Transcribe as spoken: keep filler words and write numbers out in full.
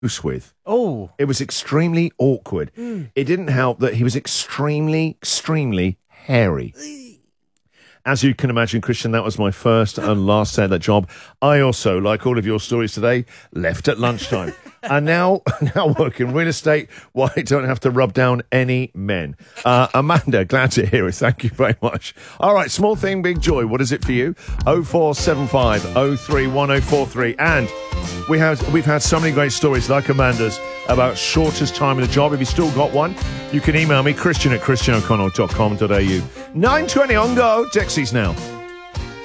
with. Oh. It was extremely awkward. Mm. It didn't help that he was extremely, extremely hairy. As you can imagine, Christian, that was my first and last day at that job. I also, like all of your stories today, left at lunchtime. And now, now work in real estate, why I don't have to rub down any men. Uh, Amanda, glad to hear it. Thank you very much. All right, small thing, big joy. What is it for you? oh four seven five, oh three one oh four three. And we have, we've had so many great stories like Amanda's about shortest time in the job. If you've still got one, you can email me, Christian at christian o'connell dot com dot a u. nine twenty on Go. Dexys now.